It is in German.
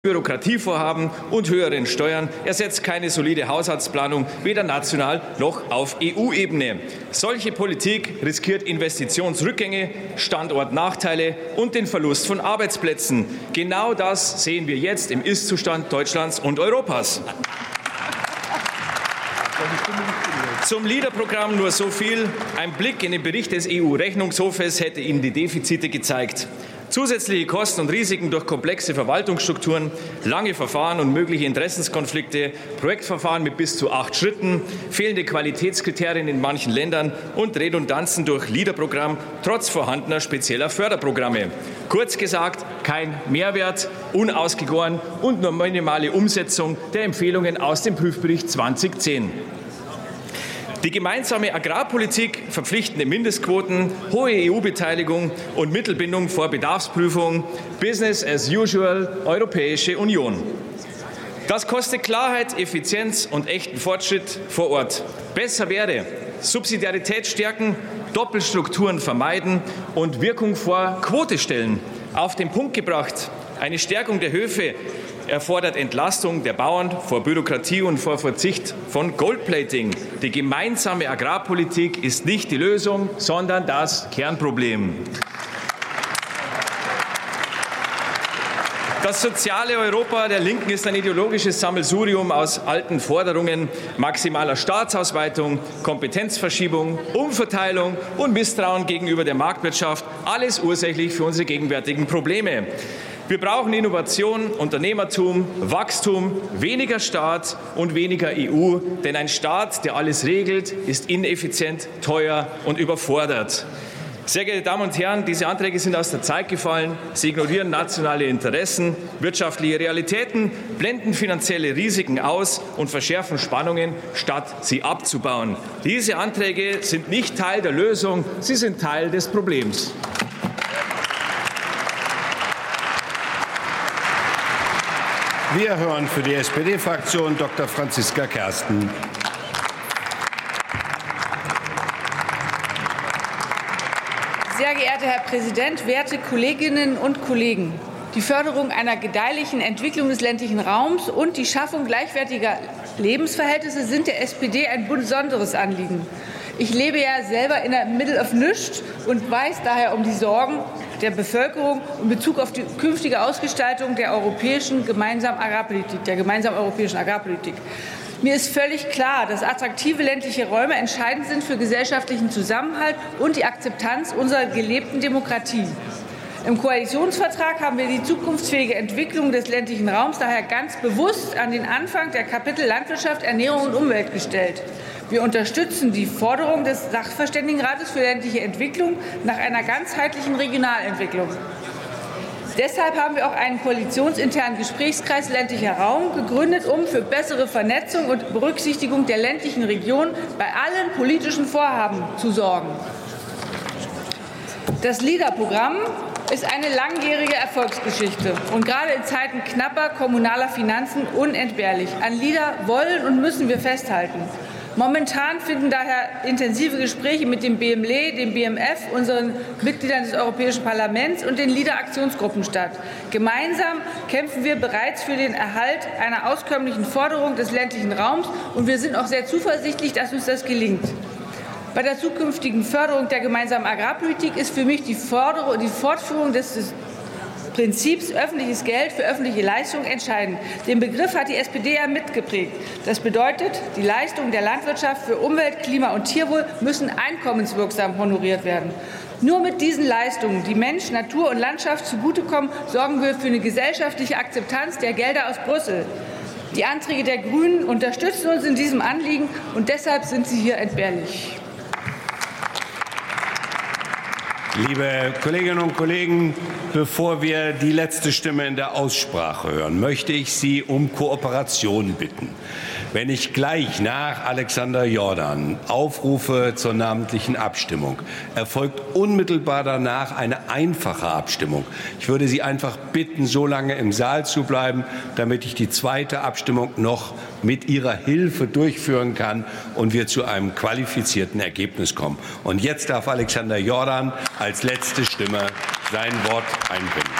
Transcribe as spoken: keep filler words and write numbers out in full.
Bürokratievorhaben und höheren Steuern ersetzt keine solide Haushaltsplanung, weder national noch auf E U-Ebene. Solche Politik riskiert Investitionsrückgänge, Standortnachteile und den Verlust von Arbeitsplätzen. Genau das sehen wir jetzt im Ist-Zustand Deutschlands und Europas. Zum LEADER-Programm nur so viel. Ein Blick in den Bericht des E U-Rechnungshofes hätte Ihnen die Defizite gezeigt. Zusätzliche Kosten und Risiken durch komplexe Verwaltungsstrukturen, lange Verfahren und mögliche Interessenskonflikte, Projektverfahren mit bis zu acht Schritten, fehlende Qualitätskriterien in manchen Ländern und Redundanzen durch LEADER-Programm trotz vorhandener spezieller Förderprogramme. Kurz gesagt, kein Mehrwert, unausgegoren und nur minimale Umsetzung der Empfehlungen aus dem Prüfbericht zweitausendzehn. Die gemeinsame Agrarpolitik, verpflichtende Mindestquoten, hohe E U-Beteiligung und Mittelbindung vor Bedarfsprüfung, Business as usual, Europäische Union. Das kostet Klarheit, Effizienz und echten Fortschritt vor Ort. Besser wäre, Subsidiarität stärken, Doppelstrukturen vermeiden und Wirkung vor Quote stellen. Auf den Punkt gebracht, eine Stärkung der Höfe erfordert Entlastung der Bauern vor Bürokratie und vor Verzicht von Goldplating. Die gemeinsame Agrarpolitik ist nicht die Lösung, sondern das Kernproblem. Das soziale Europa der Linken ist ein ideologisches Sammelsurium aus alten Forderungen, maximaler Staatsausweitung, Kompetenzverschiebung, Umverteilung und Misstrauen gegenüber der Marktwirtschaft, alles ursächlich für unsere gegenwärtigen Probleme. Wir brauchen Innovation, Unternehmertum, Wachstum, weniger Staat und weniger E U, denn ein Staat, der alles regelt, ist ineffizient, teuer und überfordert. Sehr geehrte Damen und Herren, diese Anträge sind aus der Zeit gefallen. Sie ignorieren nationale Interessen, wirtschaftliche Realitäten, blenden finanzielle Risiken aus und verschärfen Spannungen, statt sie abzubauen. Diese Anträge sind nicht Teil der Lösung, sie sind Teil des Problems. Wir hören für die S P D-Fraktion Doktor Franziska Kersten. Sehr geehrter Herr Präsident, werte Kolleginnen und Kollegen! Die Förderung einer gedeihlichen Entwicklung des ländlichen Raums und die Schaffung gleichwertiger Lebensverhältnisse sind der S P D ein besonderes Anliegen. Ich lebe ja selber in der Middle of Nüscht und weiß daher um die Sorgen der Bevölkerung in Bezug auf die künftige Ausgestaltung der europäischen gemeinsamen Agrarpolitik, der gemeinsamen europäischen Agrarpolitik. Mir ist völlig klar, dass attraktive ländliche Räume entscheidend sind für gesellschaftlichen Zusammenhalt und die Akzeptanz unserer gelebten Demokratie. Im Koalitionsvertrag haben wir die zukunftsfähige Entwicklung des ländlichen Raums daher ganz bewusst an den Anfang der Kapitel Landwirtschaft, Ernährung und Umwelt gestellt. Wir unterstützen die Forderung des Sachverständigenrates für ländliche Entwicklung nach einer ganzheitlichen Regionalentwicklung. Deshalb haben wir auch einen koalitionsinternen Gesprächskreis ländlicher Raum gegründet, um für bessere Vernetzung und Berücksichtigung der ländlichen Region bei allen politischen Vorhaben zu sorgen. Das LEADER-Programm ist eine langjährige Erfolgsgeschichte und gerade in Zeiten knapper kommunaler Finanzen unentbehrlich. An LEADER wollen und müssen wir festhalten. Momentan finden daher intensive Gespräche mit dem B M L E, dem B M F, unseren Mitgliedern des Europäischen Parlaments und den LEADER-Aktionsgruppen statt. Gemeinsam kämpfen wir bereits für den Erhalt einer auskömmlichen Forderung des ländlichen Raums, und wir sind auch sehr zuversichtlich, dass uns das gelingt. Bei der zukünftigen Förderung der gemeinsamen Agrarpolitik ist für mich die, Forderung, die Fortführung des Prinzips öffentliches Geld für öffentliche Leistungen entscheidend. Den Begriff hat die S P D ja mitgeprägt. Das bedeutet, die Leistungen der Landwirtschaft für Umwelt, Klima und Tierwohl müssen einkommenswirksam honoriert werden. Nur mit diesen Leistungen, die Mensch, Natur und Landschaft zugutekommen, sorgen wir für eine gesellschaftliche Akzeptanz der Gelder aus Brüssel. Die Anträge der Grünen unterstützen uns in diesem Anliegen, und deshalb sind sie hier entbehrlich. Liebe Kolleginnen und Kollegen, bevor wir die letzte Stimme in der Aussprache hören, möchte ich Sie um Kooperation bitten. Wenn ich gleich nach Alexander Jordan aufrufe zur namentlichen Abstimmung, erfolgt unmittelbar danach eine einfache Abstimmung. Ich würde Sie einfach bitten, so lange im Saal zu bleiben, damit ich die zweite Abstimmung noch mit Ihrer Hilfe durchführen kann und wir zu einem qualifizierten Ergebnis kommen. Und jetzt darf Alexander Jordan als letzte Stimme sein Wort einbringen.